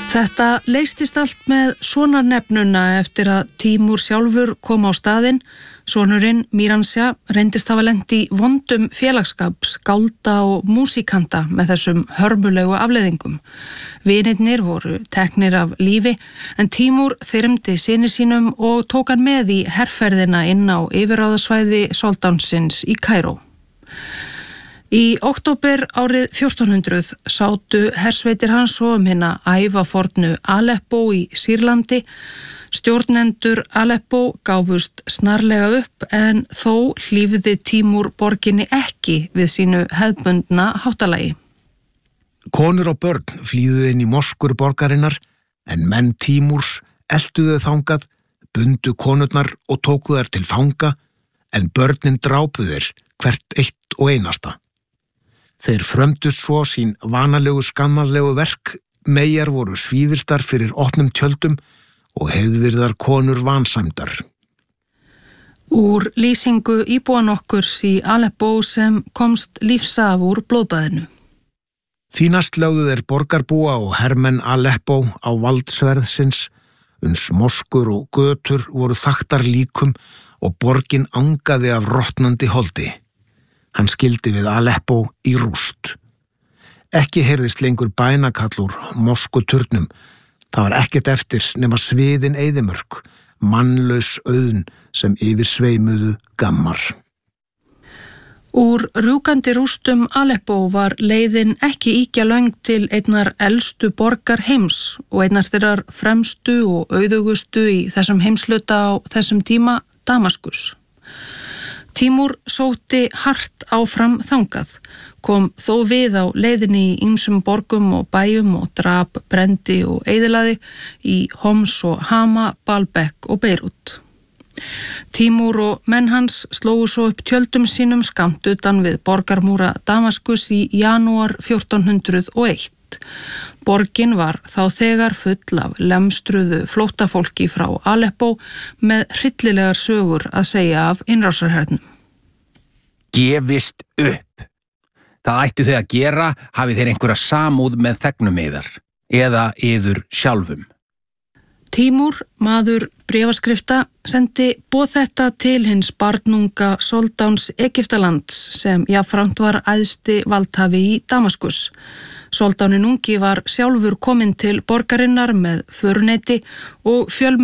Þetta leystist allt með sonarnefnuna eftir að Tímúr sjálfur kom á staðinn. Sonurinn Míransja reyndist hafa lent í vondum félagsskap, skálda og músíkanta með þessum hörmulegu afleiðingum. Vinirnir voru teknir af lífi en Tímúr þyrmdi syni sínum og tók hann með í herferðina inn á yfirráðasvæði Soldánssins í Kaíró. Í október árið 1400 sátu hersveitir hans svo hina ævafornu Aleppo í Sýrlandi. Stjórnendur Aleppo gáfust snarlega upp en þó hlífði Tímúr borginni ekki við sínu hefðbundna háttalagi. Konur og börn flýðu inn í moskur borgarinnar en menn Tímúrs eltuðu þangað, bundu konurnar og tóku þær til fanga en börnin drápu þeir hvert eitt og einasta. Þeir frömdu svo sín vanalegu skammarlegu verk, meyjar voru svífiltar fyrir opnum tjöldum og heiðvirðar konur vansæmdar. Úr lýsingu íbúan okkurs í Aleppo sem komst lífs af úr blóðbaðinu. Því næst lögðu þeir borgarbúa og hermenn Aleppo á valdsverðsins, uns moskur og götur voru þaktar líkum og borgin angaði af rotnandi holdi. Hann skildi við Aleppo í rúst. Ekki heyrðist lengur bænakall úr moskuturnum. Það var ekkert eftir nema sviðin eyðimörk, mannlaus auðn sem yfir sveimuðu gammar. Úr rjúkandi rústum Aleppo var leiðin ekki ýkja löng til einnar elstu borgar heims og einnar þeirrar fremstu og auðugustu í þessum heimshluta á þessum tíma, Damaskus. Tímúr sótti hart áfram þangað, kom þó við á leiðinni í ýmsum borgum og bæjum og drap, brendi og eyðilaði í Homs og Hama, Baalbek og Beirút. Tímúr og menn hans slógu svo upp tjöldum sínum skammt utan við borgarmúra Damaskus í janúar 1401. Borgin var þá þegar full af lemstruðu flóttafólki frá Aleppo með hryllilegar sögur að segja af innrásarhernum. Gefist upp. Það ættu þið að gera hafi þeir einhverja samúð með þegnum yðar eða yður sjálfum. Tímúr, maður bréfaskrifta, sendi boð þetta til hins barnunga Soldáns Egyptalands sem jafnframt var æðsti valdhafi í Damaskus. Soldánin ungi var sjálfur kominn til borgarinnar með föruneyti og